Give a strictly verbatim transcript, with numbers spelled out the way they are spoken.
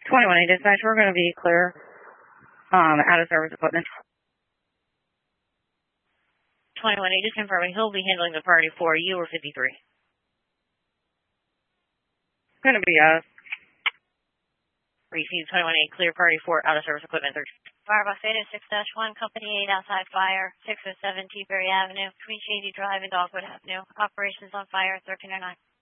twenty-one A dispatch, we're going to be clear um, out of service equipment. twenty-one A, just confirming he'll be handling the priority for you or fifty-three. Going to be us. Received twenty-one A, clear priority for out of service equipment. Firebus Beta six dash one, Company eight outside fire, six oh seven Teaberry Avenue, between Shady Drive and Dogwood Avenue. Operations on fire, thirteen oh nine.